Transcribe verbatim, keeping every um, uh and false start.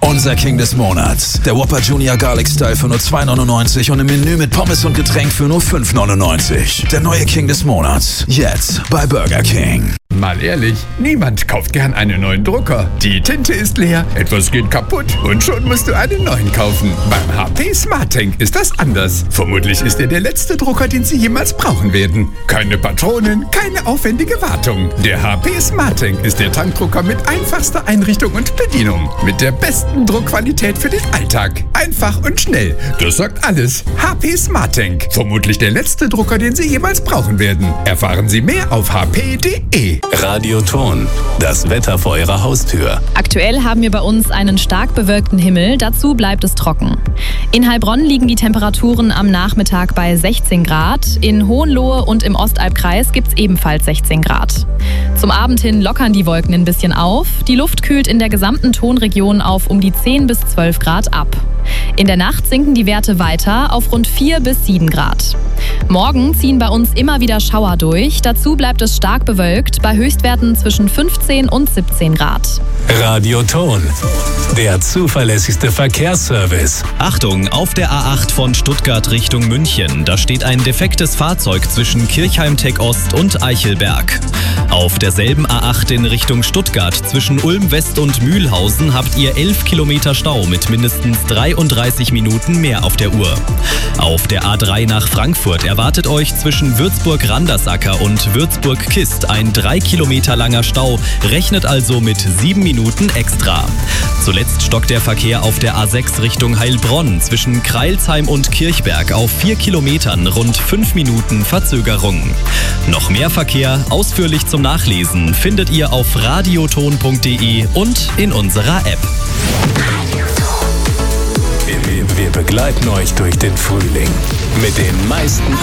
Unser King des Monats. Der Whopper Junior Garlic Style für nur zwei neunundneunzig und im Menü mit Pommes und Getränk für nur fünf neunundneunzig. Der neue King des Monats. Jetzt bei Burger King. Mal ehrlich, niemand kauft gern einen neuen Drucker. Die Tinte ist leer, etwas geht kaputt und schon musst du einen neuen kaufen. Beim H P SmartTank ist das anders. Vermutlich ist er der letzte Drucker, den Sie jemals brauchen werden. Keine Patronen, keine aufwendige Wartung. Der H P SmartTank ist der Tankdrucker mit einfachster Einrichtung und Bedienung. Mit der besten Druckqualität für den Alltag. Einfach und schnell. Das sagt alles. H P SmartTank. Vermutlich der letzte Drucker, den Sie jemals brauchen werden. Erfahren Sie mehr auf h p punkt d e. Radioton, das Wetter vor Ihrer Haustür. Aktuell haben wir bei uns einen stark bewölkten Himmel, dazu bleibt es trocken. In Heilbronn liegen die Temperaturen am Nachmittag bei sechzehn Grad, in Hohenlohe und im Ostalbkreis gibt es ebenfalls sechzehn Grad. Zum Abend hin lockern die Wolken ein bisschen auf, die Luft kühlt in der gesamten Tonregion auf um die zehn bis zwölf Grad ab. In der Nacht sinken die Werte weiter auf rund vier bis sieben Grad. Morgen ziehen bei uns immer wieder Schauer durch, dazu bleibt es stark bewölkt, bei Höchstwerten zwischen fünfzehn und siebzehn Grad. Radioton, der zuverlässigste Verkehrsservice. Achtung, auf der A acht von Stuttgart Richtung München, da steht ein defektes Fahrzeug zwischen Kirchheim-Tech Ost und Eichelberg. Auf derselben A acht in Richtung Stuttgart zwischen Ulm West und Mühlhausen habt ihr elf Kilometer Stau mit mindestens dreiunddreißig Minuten mehr auf der Uhr. Auf der A drei nach Frankfurt erwartet euch zwischen Würzburg-Randersacker und Würzburg-Kist ein drei Kilometer langer Stau, rechnet also mit sieben Minuten extra. Zuletzt stockt der Verkehr auf der A sechs Richtung Heilbronn zwischen Kreilsheim und Kirchberg auf vier Kilometern, rund fünf Minuten Verzögerung. Noch mehr Verkehr, ausführlich zum Nachlesen, findet ihr auf radioton punkt d e und in unserer App. Wir, wir begleiten euch durch den Frühling mit den meisten